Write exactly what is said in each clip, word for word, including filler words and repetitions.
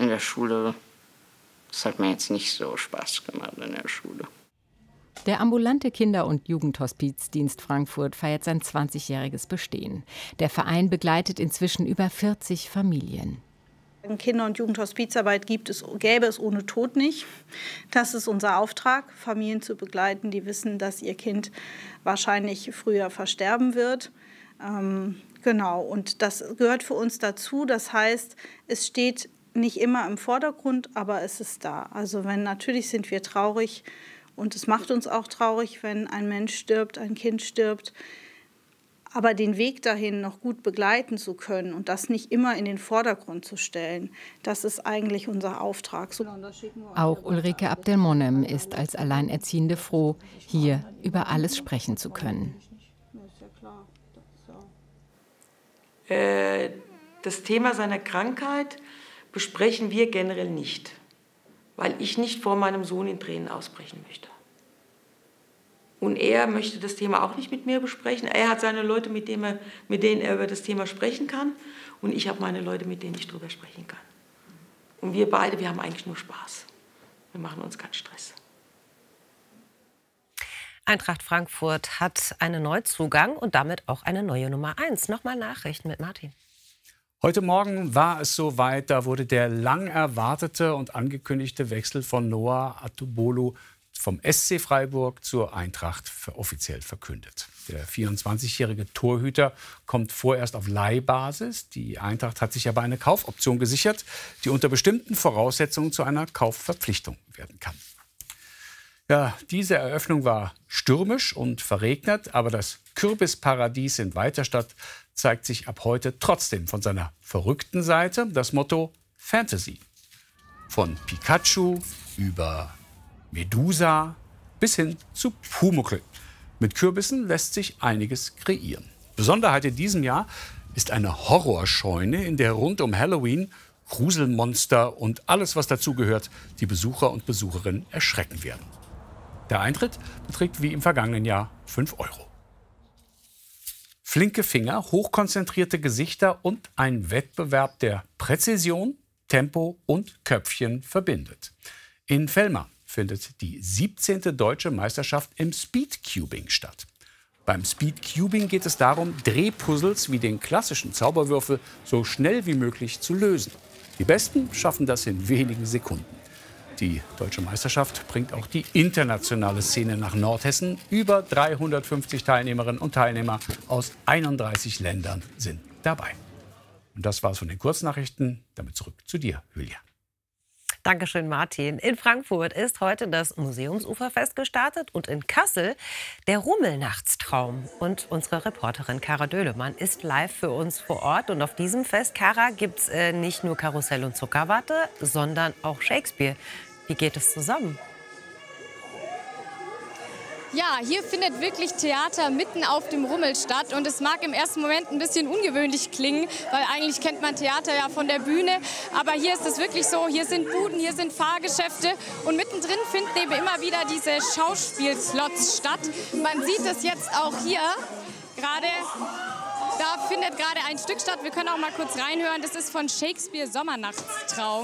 der Schule, das hat mir jetzt nicht so Spaß gemacht in der Schule. Der ambulante Kinder- und Jugendhospizdienst Frankfurt feiert sein zwanzigjähriges Bestehen. Der Verein begleitet inzwischen über vierzig Familien. Kinder- und Jugendhospizarbeit gibt es, gäbe es ohne Tod nicht. Das ist unser Auftrag, Familien zu begleiten, die wissen, dass ihr Kind wahrscheinlich früher versterben wird. Ähm, genau, und das gehört für uns dazu. Das heißt, es steht nicht immer im Vordergrund, aber es ist da. Also wenn, natürlich sind wir traurig und es macht uns auch traurig, wenn ein Mensch stirbt, ein Kind stirbt. Aber den Weg dahin noch gut begleiten zu können und das nicht immer in den Vordergrund zu stellen, das ist eigentlich unser Auftrag. Auch Ulrike Abdelmonem ist als Alleinerziehende froh, hier über alles sprechen zu können. Das Thema seiner Krankheit besprechen wir generell nicht, weil ich nicht vor meinem Sohn in Tränen ausbrechen möchte. Und er möchte das Thema auch nicht mit mir besprechen. Er hat seine Leute, mit denen er, mit denen er über das Thema sprechen kann. Und ich habe meine Leute, mit denen ich darüber sprechen kann. Und wir beide, wir haben eigentlich nur Spaß. Wir machen uns keinen Stress. Eintracht Frankfurt hat einen Neuzugang und damit auch eine neue Nummer eins. Nochmal Nachrichten mit Martin. Heute Morgen war es soweit. Da wurde der lang erwartete und angekündigte Wechsel von Noah Atubolu vom S C Freiburg zur Eintracht offiziell verkündet. Der vierundzwanzigjährige Torhüter kommt vorerst auf Leihbasis. Die Eintracht hat sich aber eine Kaufoption gesichert, die unter bestimmten Voraussetzungen zu einer Kaufverpflichtung werden kann. Ja, diese Eröffnung war stürmisch und verregnet, aber das Kürbisparadies in Weiterstadt zeigt sich ab heute trotzdem von seiner verrückten Seite. Das Motto Fantasy. Von Pikachu über Medusa bis hin zu Pumuckl. Mit Kürbissen lässt sich einiges kreieren. Besonderheit in diesem Jahr ist eine Horrorscheune, in der rund um Halloween Gruselmonster und alles, was dazugehört, die Besucher und Besucherinnen erschrecken werden. Der Eintritt beträgt wie im vergangenen Jahr fünf Euro. Flinke Finger, hochkonzentrierte Gesichter und ein Wettbewerb, der Präzision, Tempo und Köpfchen verbindet. In Velma findet die siebzehnte Deutsche Meisterschaft im Speedcubing statt. Beim Speedcubing geht es darum, Drehpuzzles wie den klassischen Zauberwürfel so schnell wie möglich zu lösen. Die Besten schaffen das in wenigen Sekunden. Die Deutsche Meisterschaft bringt auch die internationale Szene nach Nordhessen. Über dreihundertfünfzig Teilnehmerinnen und Teilnehmer aus einunddreißig Ländern sind dabei. Und das war's von den Kurznachrichten. Damit zurück zu dir, Julia. Dankeschön, Martin. In Frankfurt ist heute das Museumsuferfest gestartet und in Kassel der Rummelnachtstraum. Und unsere Reporterin Kara Döhlemann ist live für uns vor Ort. Und auf diesem Fest, Kara, gibt es äh, nicht nur Karussell und Zuckerwatte, sondern auch Shakespeare. Wie geht es zusammen? Ja, hier findet wirklich Theater mitten auf dem Rummel statt und es mag im ersten Moment ein bisschen ungewöhnlich klingen, weil eigentlich kennt man Theater ja von der Bühne, aber hier ist es wirklich so, hier sind Buden, hier sind Fahrgeschäfte und mittendrin finden eben immer wieder diese Schauspielslots statt. Man sieht es jetzt auch hier gerade. Da findet gerade ein Stück statt, wir können auch mal kurz reinhören, das ist von Shakespeare Sommernachtstraum.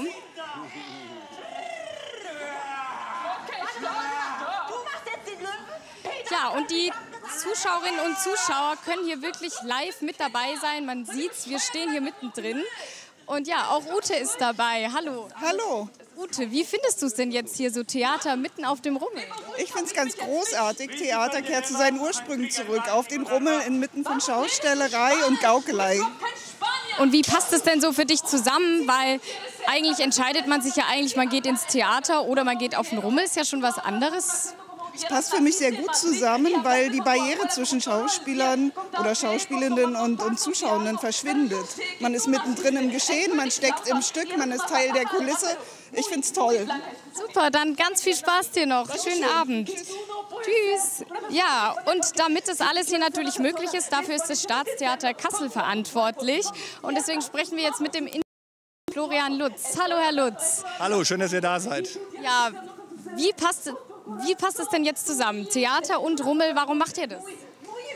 Ja, und die Zuschauerinnen und Zuschauer können hier wirklich live mit dabei sein. Man sieht's, wir stehen hier mittendrin. Und ja, auch Ute ist dabei. Hallo. Hallo. Ute, wie findest du es denn jetzt hier, so Theater mitten auf dem Rummel? Ich finde es ganz großartig. Theater kehrt zu seinen Ursprüngen zurück, auf den Rummel inmitten von Schaustellerei und Gaukelei. Und wie passt es denn so für dich zusammen? Weil eigentlich entscheidet man sich ja eigentlich, man geht ins Theater oder man geht auf den Rummel, ist ja schon was anderes. Es passt für mich sehr gut zusammen, weil die Barriere zwischen Schauspielern oder Schauspielenden und, und Zuschauenden verschwindet. Man ist mittendrin im Geschehen, man steckt im Stück, man ist Teil der Kulisse. Ich finde es toll. Super, dann ganz viel Spaß dir noch. Schönen Abend. Tschüss. Ja, und damit das alles hier natürlich möglich ist, dafür ist das Staatstheater Kassel verantwortlich. Und deswegen sprechen wir jetzt mit dem Florian Lutz. Hallo, Herr Lutz. Hallo, schön, dass ihr da seid. Ja, wie passt Wie passt es denn jetzt zusammen? Theater und Rummel, warum macht ihr das?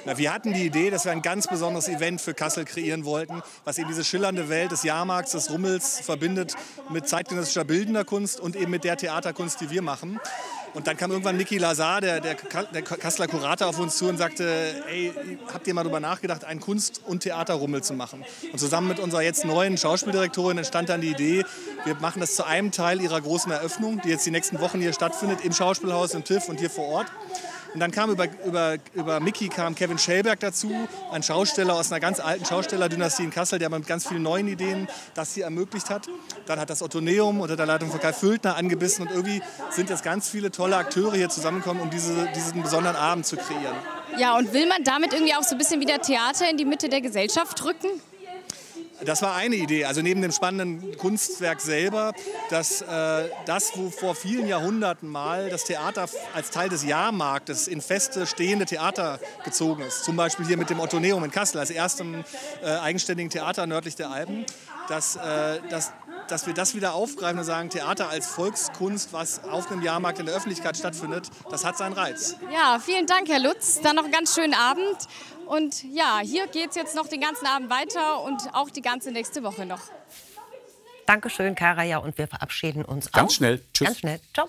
Na, wir hatten die Idee, dass wir ein ganz besonderes Event für Kassel kreieren wollten, was eben diese schillernde Welt des Jahrmarkts, des Rummels verbindet mit zeitgenössischer bildender Kunst und eben mit der Theaterkunst, die wir machen. Und dann kam irgendwann Niki Lazar, der, der, der Kasseler Kurator, auf uns zu und sagte, ey, habt ihr mal darüber nachgedacht, einen Kunst- und Theaterrummel zu machen? Und zusammen mit unserer jetzt neuen Schauspieldirektorin entstand dann die Idee, wir machen das zu einem Teil ihrer großen Eröffnung, die jetzt die nächsten Wochen hier stattfindet, im Schauspielhaus, im TÜV und hier vor Ort. Und dann kam über, über, über Mickey kam Kevin Schellberg dazu, ein Schausteller aus einer ganz alten Schaustellerdynastie in Kassel, der mit ganz vielen neuen Ideen das hier ermöglicht hat. Dann hat das Ottoneum unter der Leitung von Kai Fülltner angebissen und irgendwie sind jetzt ganz viele tolle Akteure hier zusammengekommen, um diese, diesen besonderen Abend zu kreieren. Ja, und will man damit irgendwie auch so ein bisschen wieder Theater in die Mitte der Gesellschaft rücken? Das war eine Idee, also neben dem spannenden Kunstwerk selber, dass äh, das, wo vor vielen Jahrhunderten mal das Theater als Teil des Jahrmarktes in feste stehende Theater gezogen ist, zum Beispiel hier mit dem Ottoneum in Kassel als erstem äh, eigenständigen Theater nördlich der Alpen, dass, äh, dass, dass wir das wieder aufgreifen und sagen, Theater als Volkskunst, was auf einem Jahrmarkt in der Öffentlichkeit stattfindet, das hat seinen Reiz. Ja, vielen Dank, Herr Lutz. Dann noch einen ganz schönen Abend. Und ja, hier geht es jetzt noch den ganzen Abend weiter und auch die ganze nächste Woche noch. Dankeschön, Kara. Ja, und wir verabschieden uns Ganz auch. schnell. Tschüss. Ganz schnell. Ciao.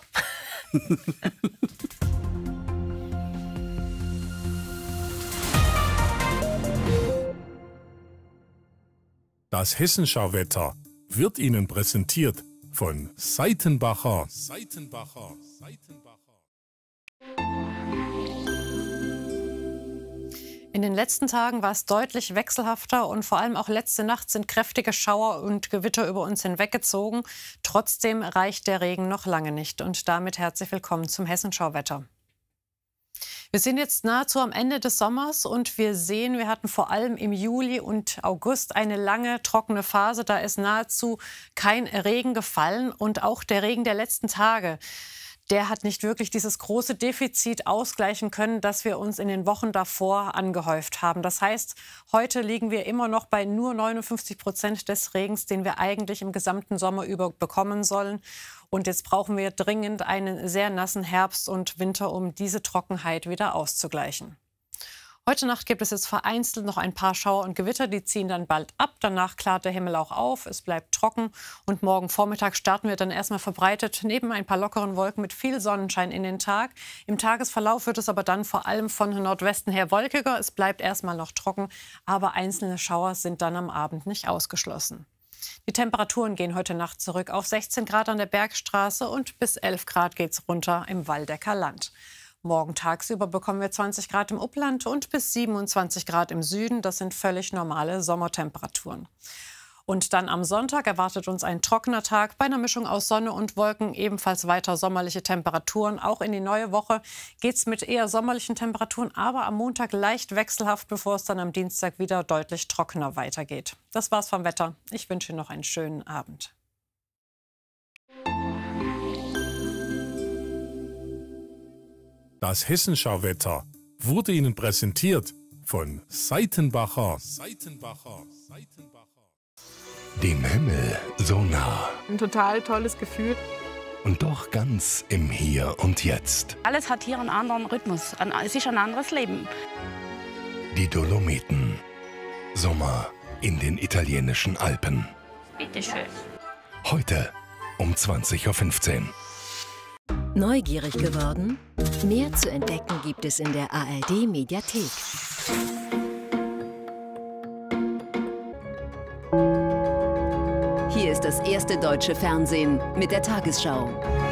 Das Hessenschauwetter wird Ihnen präsentiert von Seitenbacher. Seitenbacher. Seitenbacher. In den letzten Tagen war es deutlich wechselhafter und vor allem auch letzte Nacht sind kräftige Schauer und Gewitter über uns hinweggezogen. Trotzdem reicht der Regen noch lange nicht. Und damit herzlich willkommen zum Hessenschauwetter. Wir sind jetzt nahezu am Ende des Sommers und wir sehen, wir hatten vor allem im Juli und August eine lange trockene Phase. Da ist nahezu kein Regen gefallen und auch der Regen der letzten Tage, der hat nicht wirklich dieses große Defizit ausgleichen können, das wir uns in den Wochen davor angehäuft haben. Das heißt, heute liegen wir immer noch bei nur neunundfünfzig Prozent des Regens, den wir eigentlich im gesamten Sommer über bekommen sollen. Und jetzt brauchen wir dringend einen sehr nassen Herbst und Winter, um diese Trockenheit wieder auszugleichen. Heute Nacht gibt es jetzt vereinzelt noch ein paar Schauer und Gewitter, die ziehen dann bald ab. Danach klart der Himmel auch auf, es bleibt trocken und morgen Vormittag starten wir dann erstmal verbreitet neben ein paar lockeren Wolken mit viel Sonnenschein in den Tag. Im Tagesverlauf wird es aber dann vor allem von Nordwesten her wolkiger. Es bleibt erstmal noch trocken, aber einzelne Schauer sind dann am Abend nicht ausgeschlossen. Die Temperaturen gehen heute Nacht zurück auf sechzehn Grad an der Bergstraße und bis elf Grad geht es runter im Waldecker Land. Morgen tagsüber bekommen wir zwanzig Grad im Upland und bis siebenundzwanzig Grad im Süden. Das sind völlig normale Sommertemperaturen. Und dann am Sonntag erwartet uns ein trockener Tag bei einer Mischung aus Sonne und Wolken, ebenfalls weiter sommerliche Temperaturen. Auch in die neue Woche geht es mit eher sommerlichen Temperaturen, aber am Montag leicht wechselhaft, bevor es dann am Dienstag wieder deutlich trockener weitergeht. Das war's vom Wetter. Ich wünsche Ihnen noch einen schönen Abend. Das Hessenschauwetter wurde Ihnen präsentiert von Seitenbacher. Seitenbacher. Seitenbacher. Dem Himmel so nah. Ein total tolles Gefühl. Und doch ganz im Hier und Jetzt. Alles hat hier einen anderen Rhythmus. Es ist ein anderes Leben. Die Dolomiten. Sommer in den italienischen Alpen. Bitte schön. Heute um zwanzig Uhr fünfzehn. Neugierig geworden? Mehr zu entdecken gibt es in der A R D-Mediathek. Hier ist das erste deutsche Fernsehen mit der Tagesschau.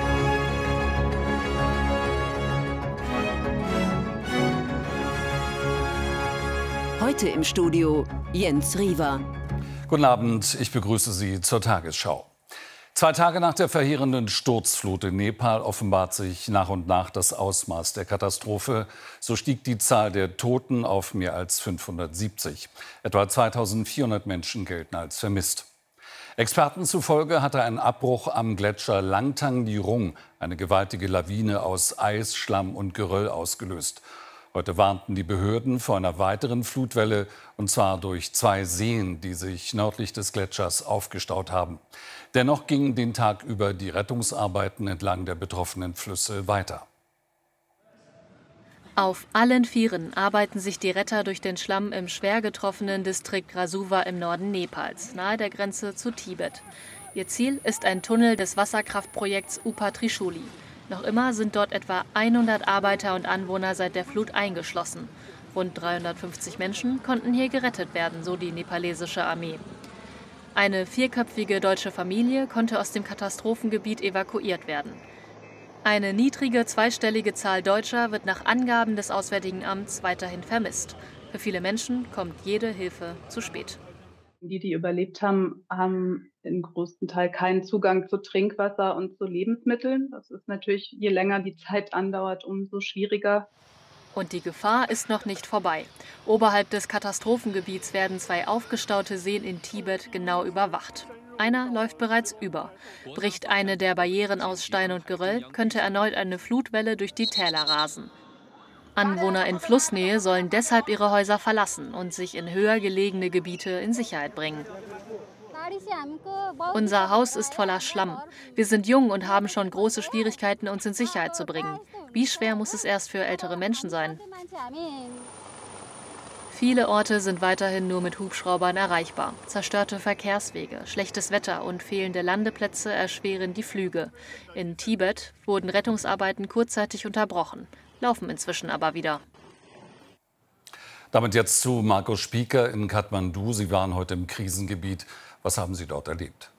Heute im Studio Jens Riewer. Guten Abend, ich begrüße Sie zur Tagesschau. Zwei Tage nach der verheerenden Sturzflut in Nepal offenbart sich nach und nach das Ausmaß der Katastrophe. So stieg die Zahl der Toten auf mehr als fünfhundertsiebzig. Etwa zweitausendvierhundert Menschen gelten als vermisst. Experten zufolge hatte ein Abbruch am Gletscher Langtang Nirung eine gewaltige Lawine aus Eis, Schlamm und Geröll ausgelöst. Heute warnten die Behörden vor einer weiteren Flutwelle, und zwar durch zwei Seen, die sich nördlich des Gletschers aufgestaut haben. Dennoch gingen den Tag über die Rettungsarbeiten entlang der betroffenen Flüsse weiter. Auf allen Vieren arbeiten sich die Retter durch den Schlamm im schwer getroffenen Distrikt Rasuwa im Norden Nepals, nahe der Grenze zu Tibet. Ihr Ziel ist ein Tunnel des Wasserkraftprojekts Upa Trishuli. Noch immer sind dort etwa hundert Arbeiter und Anwohner seit der Flut eingeschlossen. Rund dreihundertfünfzig Menschen konnten hier gerettet werden, so die nepalesische Armee. Eine vierköpfige deutsche Familie konnte aus dem Katastrophengebiet evakuiert werden. Eine niedrige zweistellige Zahl Deutscher wird nach Angaben des Auswärtigen Amts weiterhin vermisst. Für viele Menschen kommt jede Hilfe zu spät. Die, die überlebt haben, haben im größten Teil keinen Zugang zu Trinkwasser und zu Lebensmitteln. Das ist natürlich, je länger die Zeit andauert, umso schwieriger. Und die Gefahr ist noch nicht vorbei. Oberhalb des Katastrophengebiets werden zwei aufgestaute Seen in Tibet genau überwacht. Einer läuft bereits über. Bricht eine der Barrieren aus Stein und Geröll, könnte erneut eine Flutwelle durch die Täler rasen. Anwohner in Flussnähe sollen deshalb ihre Häuser verlassen und sich in höher gelegene Gebiete in Sicherheit bringen. Unser Haus ist voller Schlamm. Wir sind jung und haben schon große Schwierigkeiten, uns in Sicherheit zu bringen. Wie schwer muss es erst für ältere Menschen sein? Viele Orte sind weiterhin nur mit Hubschraubern erreichbar. Zerstörte Verkehrswege, schlechtes Wetter und fehlende Landeplätze erschweren die Flüge. In Tibet wurden Rettungsarbeiten kurzzeitig unterbrochen, laufen inzwischen aber wieder. Damit jetzt zu Markus Spieker in Kathmandu. Sie waren heute im Krisengebiet. Was haben Sie dort erlebt?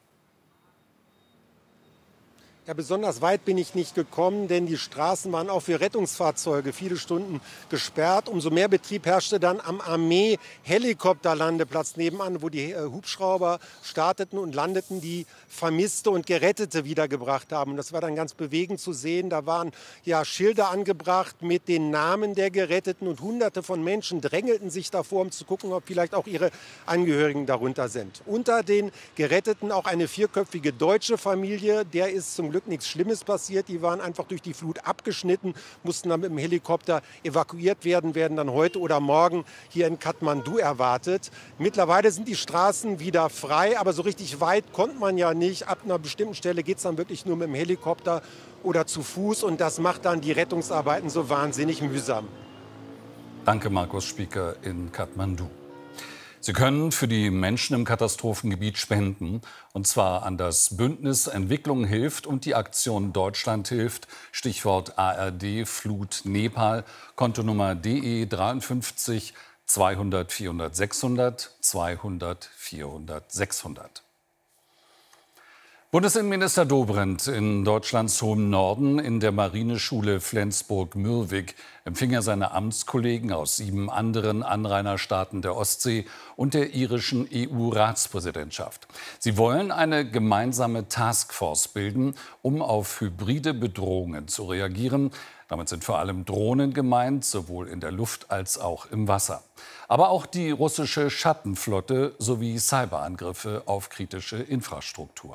Ja, besonders weit bin ich nicht gekommen, denn die Straßen waren auch für Rettungsfahrzeuge viele Stunden gesperrt. Umso mehr Betrieb herrschte dann am Armee-Helikopterlandeplatz nebenan, wo die äh, Hubschrauber starteten und landeten, die Vermisste und Gerettete wiedergebracht haben. Und das war dann ganz bewegend zu sehen. Da waren ja Schilder angebracht mit den Namen der Geretteten und Hunderte von Menschen drängelten sich davor, um zu gucken, ob vielleicht auch ihre Angehörigen darunter sind. Unter den Geretteten auch eine vierköpfige deutsche Familie, der ist zum Glück nichts Schlimmes passiert. Die waren einfach durch die Flut abgeschnitten, mussten dann mit dem Helikopter evakuiert werden, werden dann heute oder morgen hier in Kathmandu erwartet. Mittlerweile sind die Straßen wieder frei, aber so richtig weit kommt man ja nicht. Ab einer bestimmten Stelle geht es dann wirklich nur mit dem Helikopter oder zu Fuß und das macht dann die Rettungsarbeiten so wahnsinnig mühsam. Danke, Markus Spieker in Kathmandu. Sie können für die Menschen im Katastrophengebiet spenden, und zwar an das Bündnis Entwicklung hilft und die Aktion Deutschland hilft, Stichwort A R D Flut Nepal, Kontonummer D E dreiundfünfzig zweihundert vierhundert sechshundert, zweihundert vierhundert sechshundert. Bundesinnenminister Dobrindt in Deutschlands hohem Norden in der Marineschule Flensburg-Mürwik empfing er seine Amtskollegen aus sieben anderen Anrainerstaaten der Ostsee und der irischen E U-Ratspräsidentschaft. Sie wollen eine gemeinsame Taskforce bilden, um auf hybride Bedrohungen zu reagieren. Damit sind vor allem Drohnen gemeint, sowohl in der Luft als auch im Wasser. Aber auch die russische Schattenflotte sowie Cyberangriffe auf kritische Infrastruktur.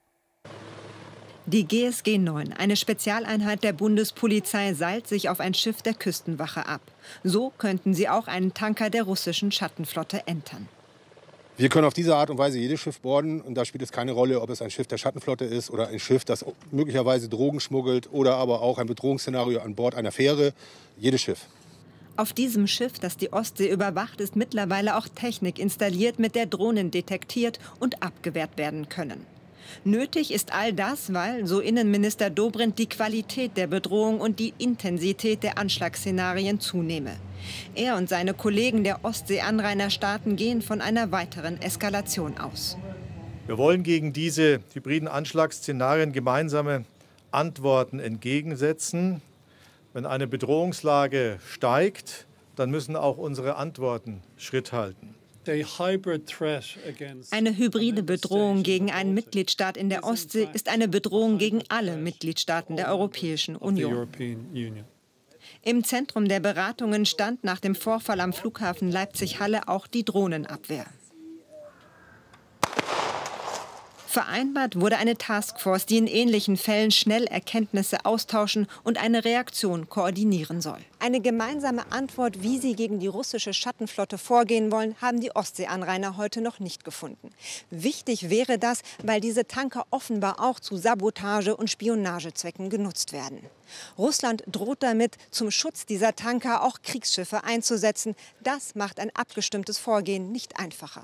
Die G S G neun, eine Spezialeinheit der Bundespolizei, seilt sich auf ein Schiff der Küstenwache ab. So könnten sie auch einen Tanker der russischen Schattenflotte entern. Wir können auf diese Art und Weise jedes Schiff boarden. Und da spielt es keine Rolle, ob es ein Schiff der Schattenflotte ist oder ein Schiff, das möglicherweise Drogen schmuggelt oder aber auch ein Bedrohungsszenario an Bord einer Fähre. Jedes Schiff. Auf diesem Schiff, das die Ostsee überwacht, ist mittlerweile auch Technik installiert, mit der Drohnen detektiert und abgewehrt werden können. Nötig ist all das, weil, so Innenminister Dobrindt, die Qualität der Bedrohung und die Intensität der Anschlagsszenarien zunehme. Er und seine Kollegen der Ostsee-Anrainerstaaten gehen von einer weiteren Eskalation aus. Wir wollen gegen diese hybriden Anschlagsszenarien gemeinsame Antworten entgegensetzen. Wenn eine Bedrohungslage steigt, dann müssen auch unsere Antworten Schritt halten. Eine hybride Bedrohung gegen einen Mitgliedstaat in der Ostsee ist eine Bedrohung gegen alle Mitgliedstaaten der Europäischen Union. Im Zentrum der Beratungen stand nach dem Vorfall am Flughafen Leipzig-Halle auch die Drohnenabwehr. Vereinbart wurde eine Taskforce, die in ähnlichen Fällen schnell Erkenntnisse austauschen und eine Reaktion koordinieren soll. Eine gemeinsame Antwort, wie sie gegen die russische Schattenflotte vorgehen wollen, haben die Ostseeanrainer heute noch nicht gefunden. Wichtig wäre das, weil diese Tanker offenbar auch zu Sabotage- und Spionagezwecken genutzt werden. Russland droht damit, zum Schutz dieser Tanker auch Kriegsschiffe einzusetzen. Das macht ein abgestimmtes Vorgehen nicht einfacher.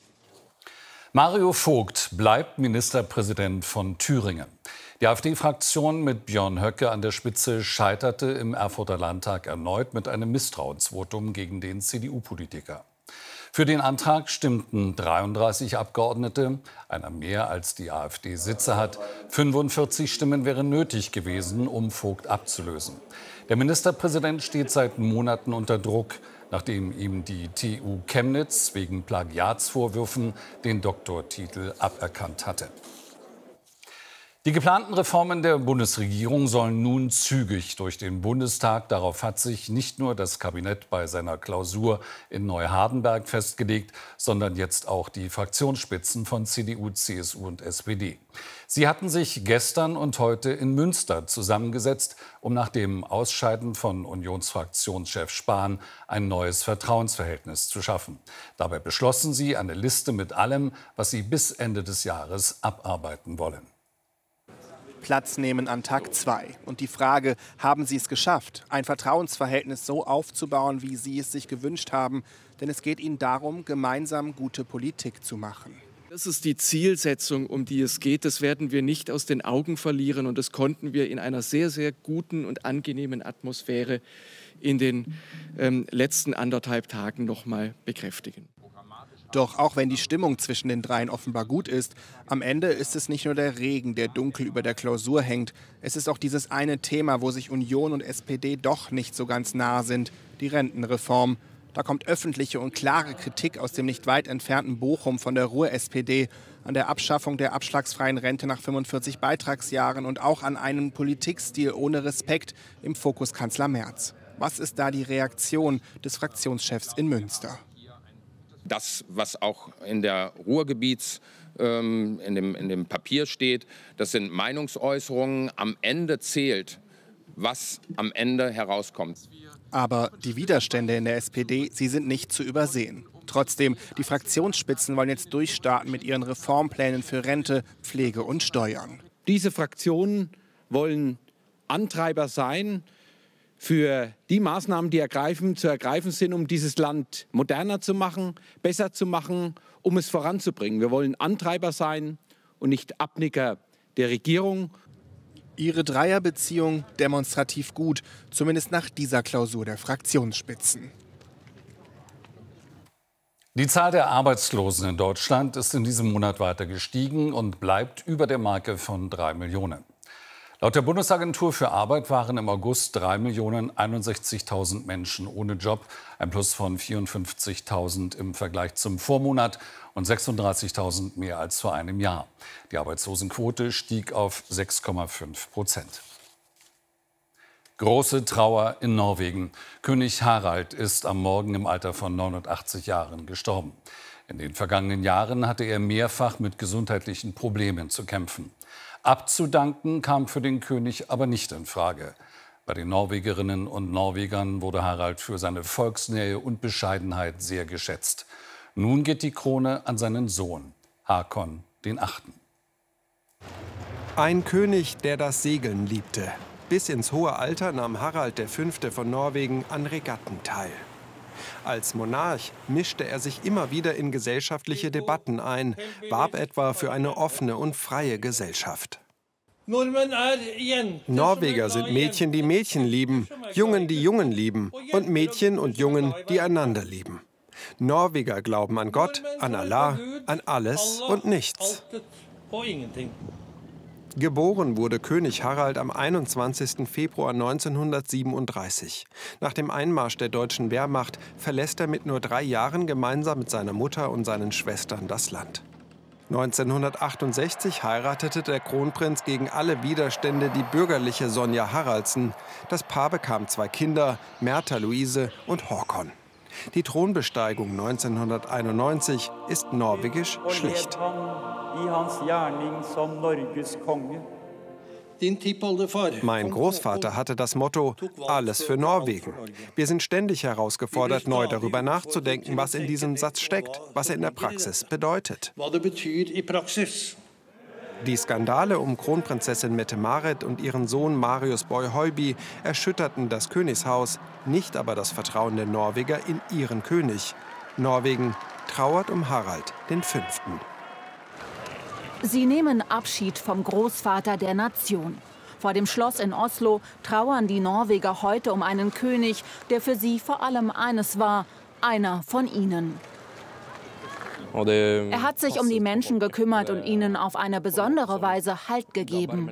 Mario Vogt bleibt Ministerpräsident von Thüringen. Die AfD-Fraktion mit Björn Höcke an der Spitze scheiterte im Erfurter Landtag erneut mit einem Misstrauensvotum gegen den C D U-Politiker. Für den Antrag stimmten dreiunddreißig Abgeordnete, einer mehr als die AfD Sitze hat. fünfundvierzig Stimmen wären nötig gewesen, um Vogt abzulösen. Der Ministerpräsident steht seit Monaten unter Druck, nachdem ihm die T U Chemnitz wegen Plagiatsvorwürfen den Doktortitel aberkannt hatte. Die geplanten Reformen der Bundesregierung sollen nun zügig durch den Bundestag. Darauf hat sich nicht nur das Kabinett bei seiner Klausur in Neuhardenberg festgelegt, sondern jetzt auch die Fraktionsspitzen von C D U, C S U und S P D. Sie hatten sich gestern und heute in Münster zusammengesetzt, um nach dem Ausscheiden von Unionsfraktionschef Spahn ein neues Vertrauensverhältnis zu schaffen. Dabei beschlossen sie eine Liste mit allem, was sie bis Ende des Jahres abarbeiten wollen. Platz nehmen an Tag zwei. Und die Frage, haben Sie es geschafft, ein Vertrauensverhältnis so aufzubauen, wie Sie es sich gewünscht haben? Denn es geht Ihnen darum, gemeinsam gute Politik zu machen. Das ist die Zielsetzung, um die es geht. Das werden wir nicht aus den Augen verlieren. Und das konnten wir in einer sehr, sehr guten und angenehmen Atmosphäre in den ähm, letzten anderthalb Tagen noch mal bekräftigen. Doch auch wenn die Stimmung zwischen den dreien offenbar gut ist, am Ende ist es nicht nur der Regen, der dunkel über der Klausur hängt. Es ist auch dieses eine Thema, wo sich Union und S P D doch nicht so ganz nah sind, die Rentenreform. Da kommt öffentliche und klare Kritik aus dem nicht weit entfernten Bochum von der Ruhr-S P D an der Abschaffung der abschlagsfreien Rente nach fünfundvierzig Beitragsjahren und auch an einem Politikstil ohne Respekt im Fokus Kanzler Merz. Was ist da die Reaktion des Fraktionschefs in Münster? Das, was auch in der Ruhrgebiets, ähm, in dem, in dem Papier steht, das sind Meinungsäußerungen. Am Ende zählt, was am Ende herauskommt. Aber die Widerstände in der S P D, sie sind nicht zu übersehen. Trotzdem, die Fraktionsspitzen wollen jetzt durchstarten mit ihren Reformplänen für Rente, Pflege und Steuern. Diese Fraktionen wollen Antreiber sein für die Maßnahmen, die ergreifen, zu ergreifen sind, um dieses Land moderner zu machen, besser zu machen, um es voranzubringen. Wir wollen Antreiber sein und nicht Abnicker der Regierung. Ihre Dreierbeziehung demonstrativ gut, zumindest nach dieser Klausur der Fraktionsspitzen. Die Zahl der Arbeitslosen in Deutschland ist in diesem Monat weiter gestiegen und bleibt über der Marke von drei Millionen. Laut der Bundesagentur für Arbeit waren im August drei Millionen einundsechzigtausend Menschen ohne Job, ein Plus von vierundfünfzigtausend im Vergleich zum Vormonat und sechsunddreißigtausend mehr als vor einem Jahr. Die Arbeitslosenquote stieg auf sechs Komma fünf Prozent. Große Trauer in Norwegen. König Harald ist am Morgen im Alter von neunundachtzig Jahren gestorben. In den vergangenen Jahren hatte er mehrfach mit gesundheitlichen Problemen zu kämpfen. Abzudanken kam für den König aber nicht in Frage. Bei den Norwegerinnen und Norwegern wurde Harald für seine Volksnähe und Bescheidenheit sehr geschätzt. Nun geht die Krone an seinen Sohn, Hakon den Achten. Ein König, der das Segeln liebte. Bis ins hohe Alter nahm Harald der Fünfte von Norwegen an Regatten teil. Als Monarch mischte er sich immer wieder in gesellschaftliche Debatten ein, warb etwa für eine offene und freie Gesellschaft. Norweger sind Mädchen, die Mädchen lieben, Jungen, die Jungen lieben und Mädchen und Jungen, die einander lieben. Norweger glauben an Gott, an Allah, an alles und nichts. Geboren wurde König Harald am einundzwanzigsten Februar neunzehnhundertsiebenunddreißig. Nach dem Einmarsch der deutschen Wehrmacht verlässt er mit nur drei Jahren gemeinsam mit seiner Mutter und seinen Schwestern das Land. neunzehnhundertachtundsechzig heiratete der Kronprinz gegen alle Widerstände die bürgerliche Sonja Haraldsen. Das Paar bekam zwei Kinder, Märtha Luise und Håkon. Die Thronbesteigung neunzehnhunderteinundneunzig ist norwegisch schlicht. Mein Großvater hatte das Motto, alles für Norwegen. Wir sind ständig herausgefordert, neu darüber nachzudenken, was in diesem Satz steckt, was er in der Praxis bedeutet. Die Skandale um Kronprinzessin Mette-Marit und ihren Sohn Marius Boy-Høiby erschütterten das Königshaus, nicht aber das Vertrauen der Norweger in ihren König. Norwegen trauert um Harald den Fünften. Sie nehmen Abschied vom Großvater der Nation. Vor dem Schloss in Oslo trauern die Norweger heute um einen König, der für sie vor allem eines war, einer von ihnen. Er hat sich um die Menschen gekümmert und ihnen auf eine besondere Weise Halt gegeben.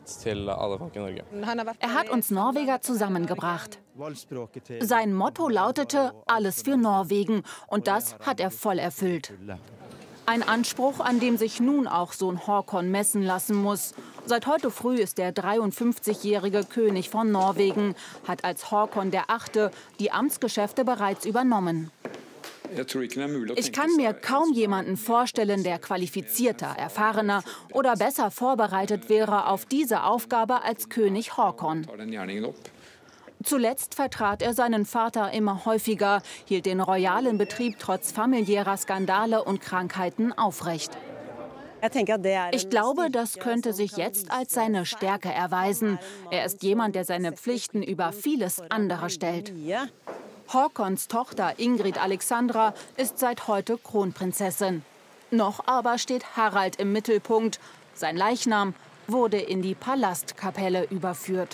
Er hat uns Norweger zusammengebracht. Sein Motto lautete, alles für Norwegen, und das hat er voll erfüllt. Ein Anspruch, an dem sich nun auch Sohn Håkon messen lassen muss. Seit heute früh ist der dreiundfünfzigjährige König von Norwegen, hat als Håkon der Achte die Amtsgeschäfte bereits übernommen. Ich kann mir kaum jemanden vorstellen, der qualifizierter, erfahrener oder besser vorbereitet wäre auf diese Aufgabe als König Håkon. Zuletzt vertrat er seinen Vater immer häufiger, hielt den royalen Betrieb trotz familiärer Skandale und Krankheiten aufrecht. Ich glaube, das könnte sich jetzt als seine Stärke erweisen. Er ist jemand, der seine Pflichten über vieles andere stellt. Håkons Tochter Ingrid Alexandra ist seit heute Kronprinzessin. Noch aber steht Harald im Mittelpunkt. Sein Leichnam wurde in die Palastkapelle überführt.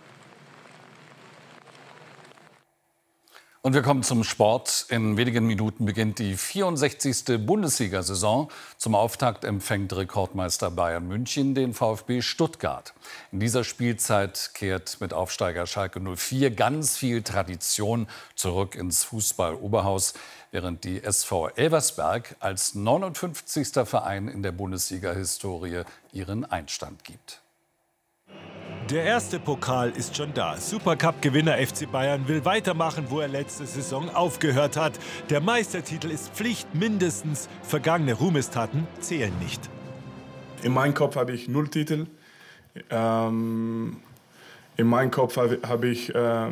Und wir kommen zum Sport. In wenigen Minuten beginnt die vierundsechzigste Bundesliga-Saison. Zum Auftakt empfängt Rekordmeister Bayern München den VfB Stuttgart. In dieser Spielzeit kehrt mit Aufsteiger Schalke null vier ganz viel Tradition zurück ins Fußball-Oberhaus, während die S V Elversberg als neunundfünfzigster Verein in der Bundesliga-Historie ihren Einstand gibt. Der erste Pokal ist schon da. Supercup-Gewinner F C Bayern will weitermachen, wo er letzte Saison aufgehört hat. Der Meistertitel ist Pflicht mindestens. Vergangene Ruhmestaten zählen nicht. In meinem Kopf habe ich null Titel. Ähm, in meinem Kopf habe ich, äh,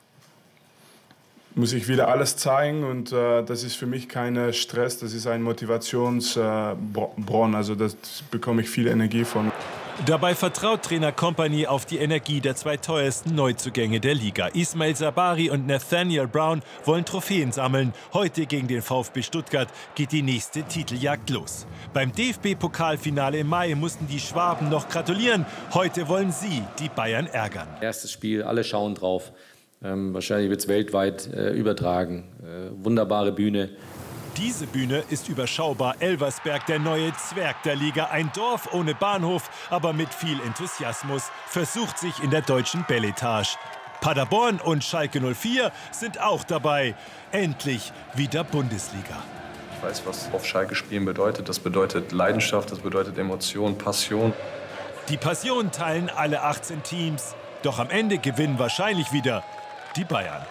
muss ich wieder alles zeigen. Und äh, das ist für mich kein Stress, das ist ein Motivationsbronn. Äh, also das bekomme ich viel Energie von. Dabei vertraut Trainer Kompany auf die Energie der zwei teuersten Neuzugänge der Liga. Ismail Sabari und Nathaniel Brown wollen Trophäen sammeln. Heute gegen den VfB Stuttgart geht die nächste Titeljagd los. Beim D F B-Pokalfinale im Mai mussten die Schwaben noch gratulieren. Heute wollen sie die Bayern ärgern. Erstes Spiel, alle schauen drauf. Ähm, wahrscheinlich wird es weltweit äh, übertragen. Äh, wunderbare Bühne. Diese Bühne ist überschaubar. Elversberg, der neue Zwerg der Liga. Ein Dorf ohne Bahnhof, aber mit viel Enthusiasmus, versucht sich in der deutschen Beletage. Paderborn und Schalke null vier sind auch dabei. Endlich wieder Bundesliga. Ich weiß, was auf Schalke spielen bedeutet. Das bedeutet Leidenschaft, das bedeutet Emotion, Passion. Die Passion teilen alle achtzehn Teams. Doch am Ende gewinnen wahrscheinlich wieder die Bayern.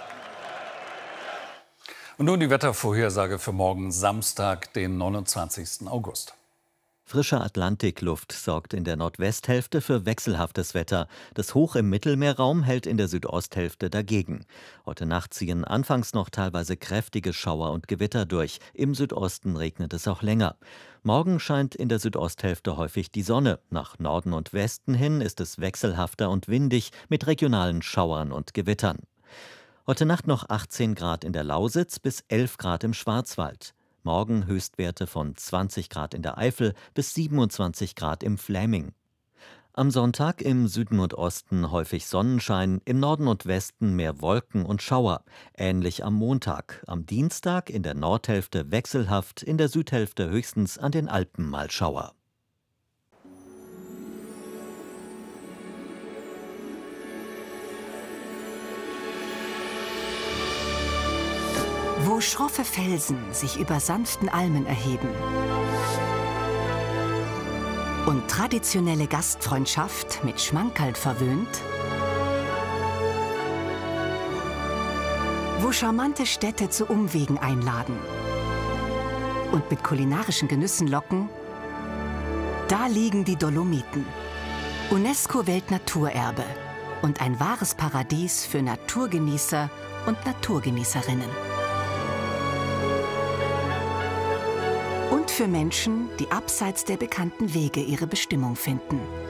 Und nun die Wettervorhersage für morgen Samstag, den neunundzwanzigsten August. Frische Atlantikluft sorgt in der Nordwesthälfte für wechselhaftes Wetter. Das Hoch im Mittelmeerraum hält in der Südosthälfte dagegen. Heute Nacht ziehen anfangs noch teilweise kräftige Schauer und Gewitter durch. Im Südosten regnet es auch länger. Morgen scheint in der Südosthälfte häufig die Sonne. Nach Norden und Westen hin ist es wechselhafter und windig mit regionalen Schauern und Gewittern. Heute Nacht noch achtzehn Grad in der Lausitz bis elf Grad im Schwarzwald. Morgen Höchstwerte von zwanzig Grad in der Eifel bis siebenundzwanzig Grad im Fläming. Am Sonntag im Süden und Osten häufig Sonnenschein, im Norden und Westen mehr Wolken und Schauer. Ähnlich am Montag. Am Dienstag in der Nordhälfte wechselhaft, in der Südhälfte höchstens an den Alpen mal Schauer. Wo schroffe Felsen sich über sanften Almen erheben und traditionelle Gastfreundschaft mit Schmankerl verwöhnt, Wo charmante Städte zu Umwegen einladen und mit kulinarischen Genüssen locken, da liegen die Dolomiten. UNESCO-Weltnaturerbe und ein wahres Paradies für Naturgenießer und Naturgenießerinnen. Und für Menschen, die abseits der bekannten Wege ihre Bestimmung finden.